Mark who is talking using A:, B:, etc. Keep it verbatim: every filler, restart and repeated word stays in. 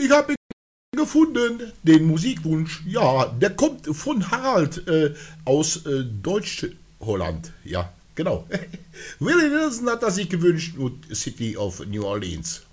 A: Ich habe ihn gefunden. Den Musikwunsch, ja, der kommt von Harald äh, aus äh, Deutsch-Holland. Ja, genau. Willie Nelson hat er sich gewünscht und City of New Orleans.